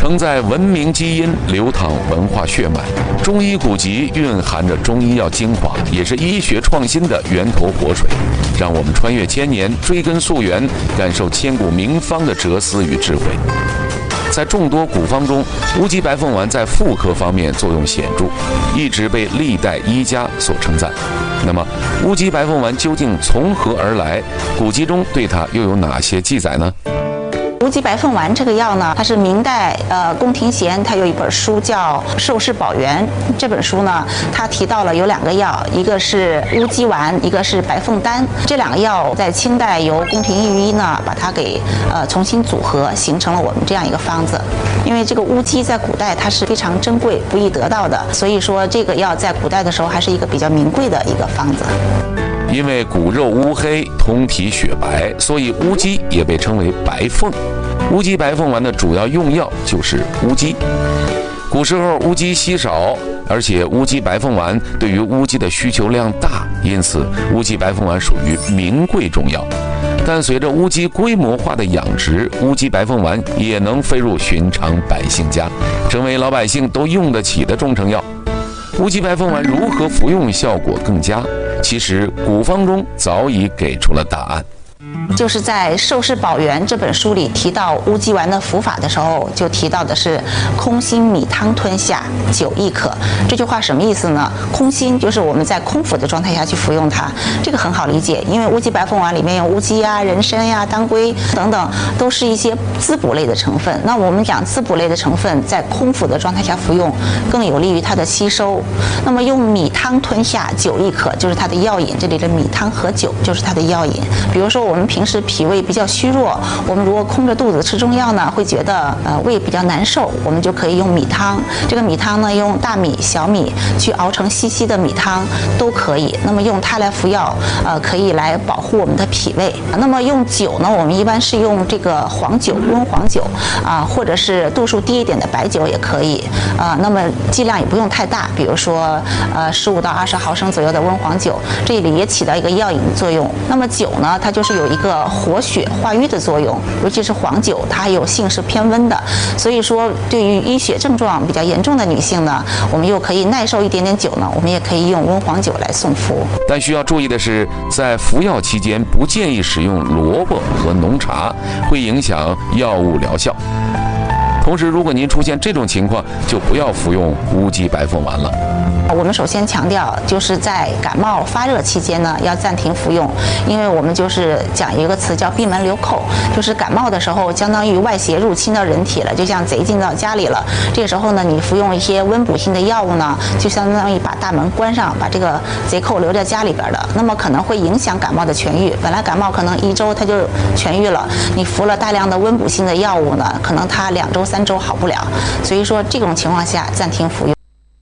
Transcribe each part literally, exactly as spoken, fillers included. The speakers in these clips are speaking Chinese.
承载文明基因，流淌文化血脉。中医古籍蕴含着中医药精华，也是医学创新的源头活水。让我们穿越千年，追根溯源，感受千古名方的哲思与智慧。在众多古方中，乌鸡白凤丸在妇科方面作用显著，一直被历代医家所称赞。那么，乌鸡白凤丸究竟从何而来？古籍中对它又有哪些记载呢？ 乌鸡白凤丸这个药呢，它是明代呃宫廷贤他有一本书叫《寿世宝源》。这本书呢，他提到了有两个药，一个是乌鸡丸，一个是白凤丹。这两个药在清代由宫廷御医呢把它给呃重新组合，形成了我们这样一个方子。因为这个乌鸡在古代它是非常珍贵、不易得到的，所以说这个药在古代的时候还是一个比较名贵的一个方子。 因为骨肉乌黑，通体雪白，所以乌鸡也被称为白凤。乌鸡白凤丸的主要用药就是乌鸡。古时候乌鸡稀少，而且乌鸡白凤丸对于乌鸡的需求量大，因此乌鸡白凤丸属于名贵中药。但随着乌鸡规模化的养殖，乌鸡白凤丸也能飞入寻常百姓家，成为老百姓都用得起的中成药。乌鸡白凤丸如何服用效果更佳？其实古方中早已给出了答案。 就是在《寿世宝源》这本书里提到乌鸡丸的服法的时候，就提到的是空心米汤吞下，酒亦可。这句话什么意思呢？空心就是我们在空腹的状态下去服用它，这个很好理解，因为乌鸡白凤丸里面有乌鸡呀、人参呀、当归等等，都是一些滋补类的成分。那我们讲滋补类的成分在空腹的状态下服用，更有利于它的吸收。那么用米汤吞下，酒亦可，就是它的药引。这里的米汤和酒就是它的药引。比如说我们平时脾胃比较虚弱，我们如果空着肚子吃中药呢，会觉得呃胃比较难受，我们就可以用米汤。这个米汤呢，用大米、小米去熬成稀稀的米汤都可以。那么用它来服药，呃，可以来保护我们的脾胃。那么用酒呢，我们一般是用这个黄酒、温黄酒啊、呃，或者是度数低一点的白酒也可以啊、呃。那么剂量也不用太大，比如说呃十五到二十毫升左右的温黄酒，这里也起到一个药引的作用。那么酒呢，它就是有一个活血化瘀的作用，尤其是黄酒，它还有性是偏温的，所以说对于淤血症状比较严重的女性呢，我们又可以耐受一点点酒呢，我们也可以用温黄酒来送服。 但需要注意的是，在服药期间不建议使用萝卜和浓茶，会影响药物疗效。同时，如果您出现这种情况，就不要服用乌鸡白凤丸了。 我们首先强调，就是在感冒发热期间呢，要暂停服用，因为我们就是讲一个词叫闭门留寇，就是感冒的时候，相当于外邪入侵到人体了，就像贼进到家里了。这个时候呢，你服用一些温补性的药物呢，就相当于把大门关上，把这个贼寇留在家里边的，那么可能会影响感冒的痊愈。本来感冒可能一周它就痊愈了，你服了大量的温补性的药物呢，可能它两周三周好不了，所以说这种情况下暂停服用。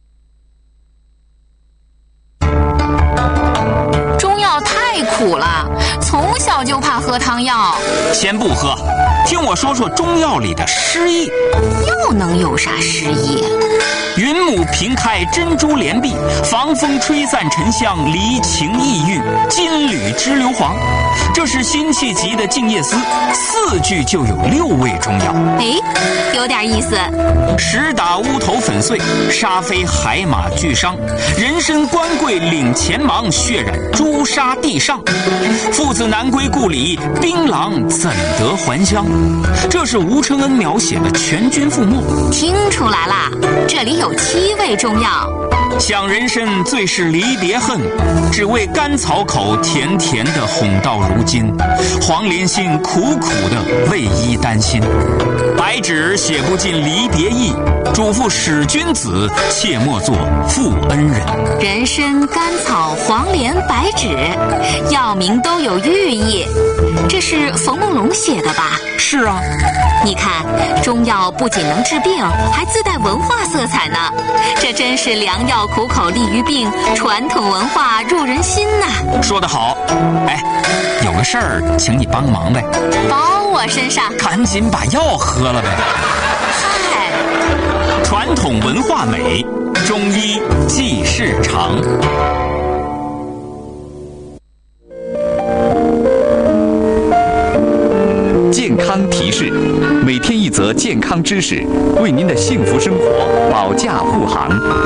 苦了，从小就怕喝汤药。 先不喝，听我说说中药里的诗意。 又能有啥诗意？ 云母平开珍珠帘壁，防风吹散沉香，离情抑郁，金缕织硫磺。这是辛弃疾的《静夜思》，四句就有六味中药。 哎，有点意思。 石打乌头粉碎，沙飞海马俱伤。人参官贵领前忙，血染朱砂地上。父子难归故里，槟榔怎得还乡？这是吴承恩描写的全军覆没。 听出来啦，这里有七味中药。 想人参最是离别恨，只为甘草口甜甜的哄到如今。黄连心苦苦的为医担心，白纸写不尽离别意，嘱咐使君子切莫做负恩人。 人参、甘草、黄连、白芷，药名都有寓意。这是冯梦龙写的吧？ 是啊。 你看，中药不仅能治病，还自带文化色彩呢。这真是良药苦口利于病，传统文化入人心呐。 说得好。哎，有个事儿请你帮忙呗。 包我身上。 赶紧把药喝了呗。 嗨， 传统文化美，中医记事长。 健康提示：每每天一则健康知识，为您的幸福生活保驾护航。